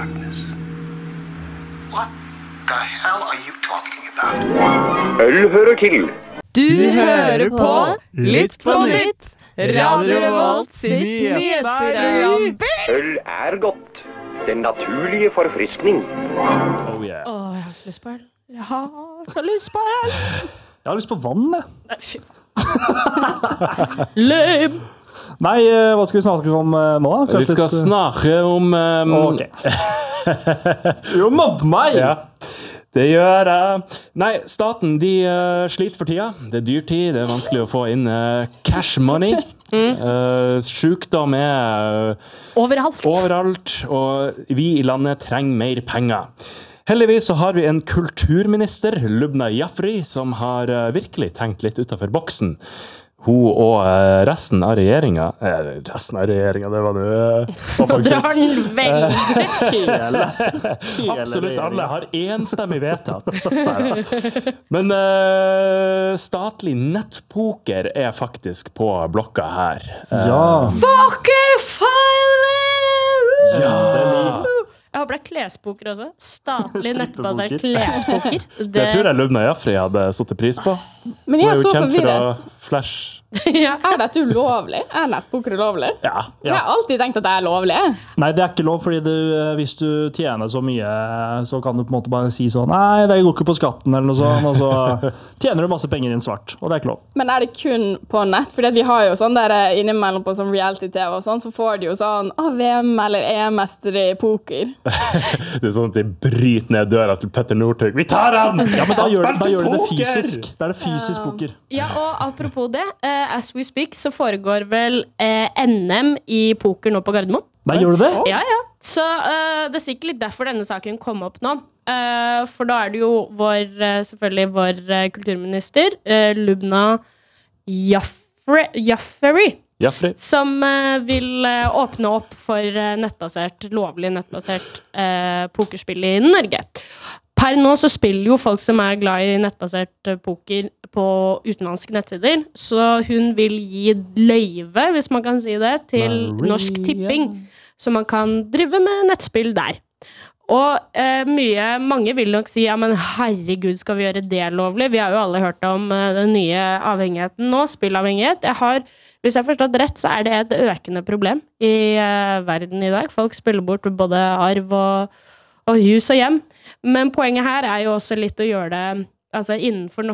darkness. What the hell are you talking about? Øl hører til. Du hører på Litt på nytt, Radio Revolt sin nyhetsprogram. Øl er godt. Den naturlige forfriskning. Oh yeah. Jeg har lyst på øl. Jeg har så lyst på øl. Jeg har lyst på vann, jeg. Nei, fy faen. Lame. Nei, hva skal vi snakke om nå? Kanskje Vi skal snakke om... Ok. Jo, mobb meg! Ja, det gjør jeg. Nei, staten, de sliter for tida. Det er dyrtid, det er vanskelig å få inn cash money. Sykdom er overalt, og vi i landet trenger mer penger. Heldigvis så har vi en kulturminister, Lubna Jafri, som har virkelig tenkt litt utenfor boksen. Hun og resten av regjeringen, det var nå... Drar den veldig. Hele Absolutt alle har enstemmig vedtatt. Men statlig nettpoker er faktisk på blokka her. Ja. Ja. Jeg håper det er klespoker også. Statlig nettbasert klespoker. Det tror jeg Lubna Jafri hadde satt pris på. Men Hun jeg er er jo så kjent for å forvirret. flash. Ja. Er dette ulovlig? Er nettpoker ulovlig? Ja. Jeg har alltid tenkt at det er lovlig. Nei, det er ikke lov, fordi hvis du tjener så mye, så kan du på en måte bare si sånn, nei, det går ikke på skatten, eller noe sånt, og så tjener du masse penger inn svart, og det er ikke lov. Men er det kun på nett? Fordi at vi har jo sånn der innimellom på sånn reality-tv og sånn, så får de jo sånn VM eller EM-mester i poker. Det er sånn at de bryter ned døra til Petter Northug. Vi tar han! Ja, men da gjør det poker! fysisk. Da er det fysisk poker. Ja, og apropos det, as we speak, så foregår vel NM i poker nå på Gardermoen. Nei, gjør du det? Ja. Så det er sikkert litt derfor denne saken kom opp nå. For da er det jo selvfølgelig vår kulturminister, Lubna Jafri, som vil åpne opp for lovlig nettbasert pokerspill i Norge. Per nå så spiller jo folk som er glad i nettbasert poker på utenlandske nettsider, så hun vil gi løyve, hvis man kan si det, til Norsk Tipping, så man kan drive med nettspill der. Og mange vil nok si, ja, men herregud, skal vi gjøre det lovlig? Vi har jo alle hørt om den nye avhengigheten nå, spillavhengighet. Hvis jeg har forstått rett, så er det et økende problem i verden i dag. Folk spiller bort både arv og hus og hjem. Men poenget her er jo også litt å gjøre det altså innenfor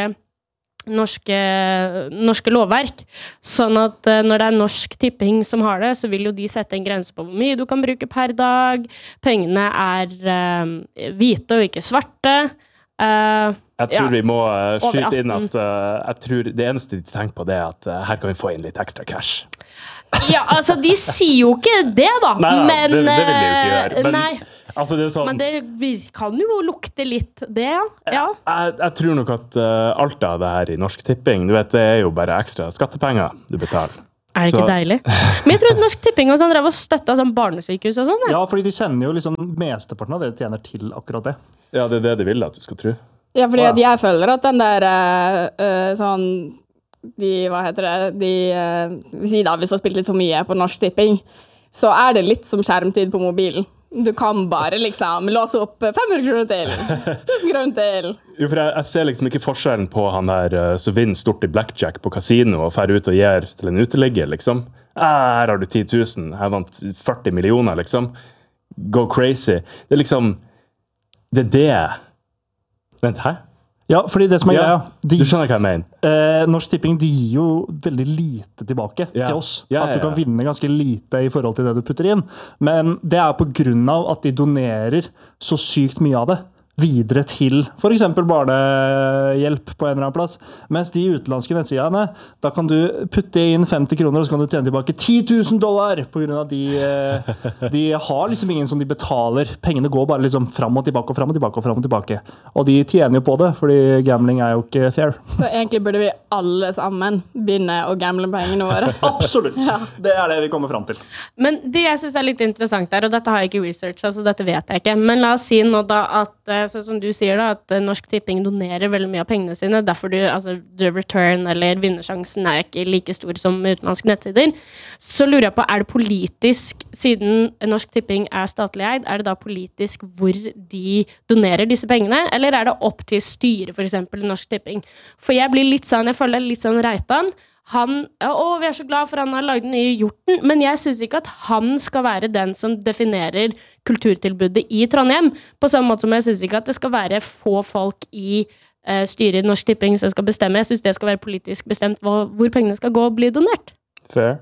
norske lovverk. Sånn at når det er Norsk Tipping som har det, så vil jo de sette en grense på hvor mye du kan bruke per dag. Pengene er hvite og ikke svarte. Jeg tror vi må skyte inn 18. at jeg tror det eneste de tenker på det er at her kan vi få inn litt ekstra cash. Ja, altså de sier jo ikke det da. Nei, men, det vil de jo ikke gjøre. Men, nei. Altså det er sånn, Men det kan jo lukte litt det, ja. Jeg tror nok at alt av det her i Norsk Tipping, du vet, det er jo bare ekstra skattepenger du betaler. Er det ikke deilig? Men jeg tror Norsk Tipping og sånn drev og støtta sånn barnesykehus og sånn. Ja, fordi de sender jo liksom mesteparten av det de tjener til akkurat det. Ja, det er det de vil at du skal tro. Ja, fordi at jeg føler at den der sånn hva heter det, hvis jeg har spilt litt for mye på Norsk Tipping, så er det litt som skjermtid på mobilen. Du kan bare liksom låse opp 500 kroner til, 1000 kroner til. Jo, for jeg ser liksom ikke forskjellen på han der som vinner stort i blackjack på kasino og fer ut og gir til en uteligger, liksom. Her har du 10 000, jeg vant 40 millioner, liksom. Go crazy. Det er liksom, det er det. Vent, hæ? Ja, fordi det som er greia, du skjønner hva jeg mener. Norsk Tipping, de gir jo veldig lite tilbake til oss. At du kan vinne ganske lite i forhold til det du putter inn. Men det er på grunn av at de donerer så sykt mye av det videre til for eksempel barnehjelp på en eller annen plass. Mens de utenlandske nettsidene, da kan du putte inn 50 kroner, og så kan du tjene tilbake $10,000 på grunn av de har liksom ingen som de betaler. Pengene går bare liksom fram og tilbake og fram og tilbake og fram og tilbake. Og de tjener jo på det, fordi gambling er jo ikke fair. Så egentlig burde vi alle sammen begynne å gamble pengene våre. Absolutt! Ja. Det er det vi kommer fram til. Men det jeg synes er litt interessant der, og dette har jeg ikke research, altså dette vet jeg ikke, men la oss si nå da at sånn som du sier da, at Norsk Tipping donerer veldig mye av pengene sine, derfor the return eller vinnersjansen er ikke like stor som utenlandske nettsider. Så lurer jeg på, det politisk, siden Norsk Tipping er statlig eid, det da politisk hvor de donerer disse pengene, eller det opp til styret for eksempel Norsk Tipping? For jeg blir litt sånn, jeg føler litt sånn Reitan, vi så glad for han har laget den nye Hjorten, men jeg synes ikke at han skal være den som definerer kulturtilbudet i Trondheim, på samme måte som jeg synes ikke at det skal være få folk i styret i Norsk Tipping som skal bestemme. Jeg synes det skal være politisk bestemt hvor pengene skal gå og bli donert. Fair.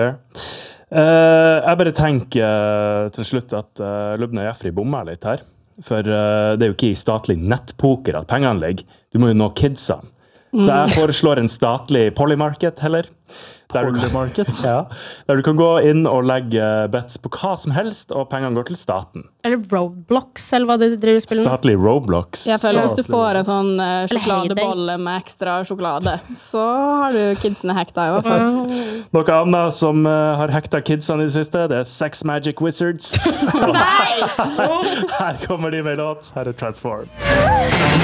Jeg bare tenker til slutt at Lubna Jeffrey bommer litt her, for det jo ikke i statlig nettpoker at pengene ligger. Du må jo nå kidsene. Så jeg foreslår en statlig polymarket heller. Polymarket? Der du kan gå inn og legge bets på hva som helst, og pengene går til staten. Eller Roblox, eller hva det driver spillet med? Statlig Roblox. Jeg føler hvis du får en sånn sjokoladebolle med ekstra sjokolade, så har du kidsene hekta i hvert fall. Noe annet som har hekta kidsene i det siste, det Sex Magic Wizards. Nei! Her kommer de med låt. Her Transform.